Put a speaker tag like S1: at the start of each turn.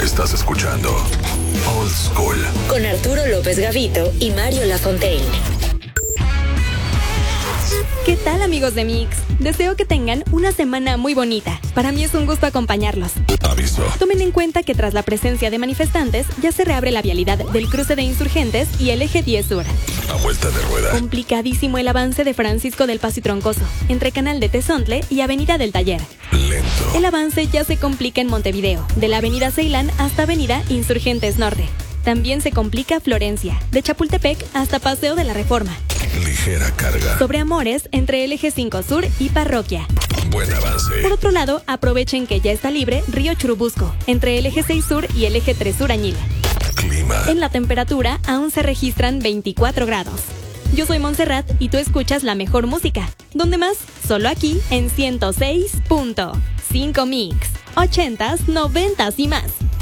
S1: Estás escuchando Old School
S2: con Arturo López Gavito y Mario Lafontaine.
S3: ¿Qué tal, amigos de Mix? Deseo que tengan una semana muy bonita. Para mí es un gusto acompañarlos.
S1: Aviso.
S3: Tomen en cuenta que tras la presencia de manifestantes ya se reabre la vialidad del cruce de Insurgentes y el eje 10 Sur.
S1: A vuelta de rueda.
S3: Complicadísimo el avance de Francisco del Paso y Troncoso, entre Canal de Tezontle y Avenida del Taller.
S1: Lento.
S3: El avance ya se complica en Montevideo, de la Avenida Ceilán hasta Avenida Insurgentes Norte. También se complica Florencia, de Chapultepec hasta Paseo de la Reforma.
S1: Ligera carga.
S3: Sobre Amores, entre el eje 5 Sur y Parroquia.
S1: Buen avance.
S3: Por otro lado, aprovechen que ya está libre Río Churubusco, entre el eje 6 Sur y el eje 3 Sur Añil.
S1: Clima.
S3: En la temperatura aún se registran 24 grados. Yo soy Montserrat y tú escuchas la mejor música. ¿Dónde más? Solo aquí en 106.5 Mix. 80s, 90s y más.